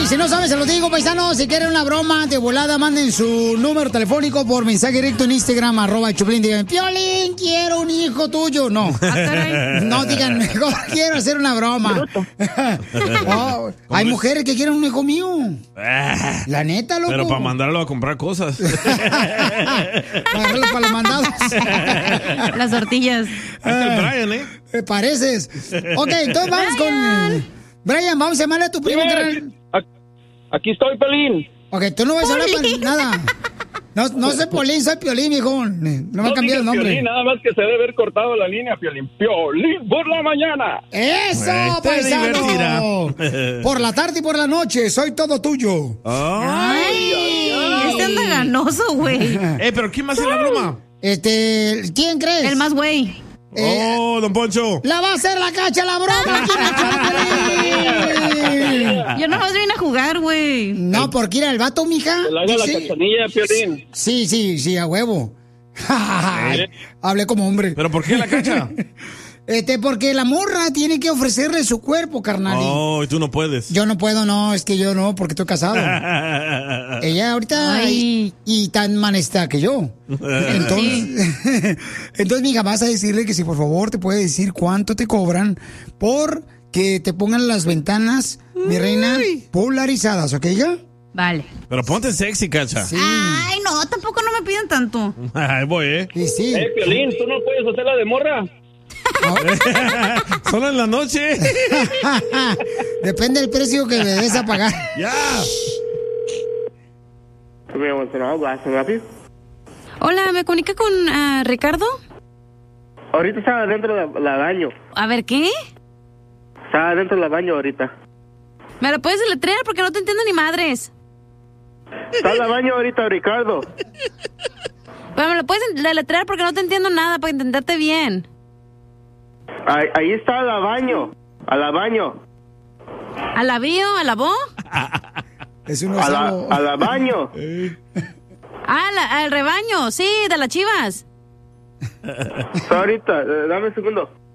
si no saben, se los digo, paisanos. Si quieren una broma de volada, manden su número telefónico por mensaje directo en Instagram, @Choplin. Digan, Piolín, quiero un hijo tuyo. No. No digan, mejor quiero hacer una broma. Oh, hay mujeres que quieren un hijo mío. La neta, loco. Pero para mandarlo a comprar cosas. Para los mandados. Las tortillas. El Brian, Pareces. Ok, entonces vamos con... Brian, vamos a llamarle a tu primo. Aquí estoy, Piolín. Ok, tú no vas a hablar para nada. No soy Piolín, soy Piolín, viejo. No me cambié el nombre. Piolín, nada más que se debe haber cortado la línea, Piolín. Piolín por la mañana. ¡Eso, paisano! Por la tarde y por la noche, soy todo tuyo. ¡Ay! Este anda ganoso, güey. ¿Pero quién va a hacer la broma? ¿Quién crees? El más güey. Don Poncho. La va a hacer la Cacha la broma. Yo no más vine a jugar, güey. No, porque ir al vato, mija. Que le haga la cachanilla, Piolín. Sí, a huevo. Hablé como hombre. ¿Pero por qué la Cacha? Porque la morra tiene que ofrecerle su cuerpo, carnal. Oh, y tú no puedes. Yo no puedo, no, es que yo no, porque estoy casado. Ella ahorita y tan manesta que yo. Entonces, mija, vas a decirle que si por favor te puede decir cuánto te cobran por que te pongan las ventanas, mi reina, polarizadas, ¿ok, hija? Vale. Pero ponte sexy, Cacha. Sí. Ay, no, tampoco no me piden tanto. Ahí voy, Sí. Piolín, ¿tú no puedes hacerla de morra? Solo en la noche. Depende del precio que le des a pagar. Ya. Hola, ¿me comunica con Ricardo? Ahorita está adentro del baño. A ver, ¿qué? Está adentro del baño ahorita. ¿Me lo puedes deletrear? Porque no te entiendo ni madres. Está en el baño ahorita, Ricardo. Pero me lo puedes deletrear porque no te entiendo nada, para entenderte bien. Ahí está al baño. Al baño. ¿A la bio? ¿A la bo? Es un al baño. Al rebaño, sí, de las chivas. Está ahorita, dame un segundo.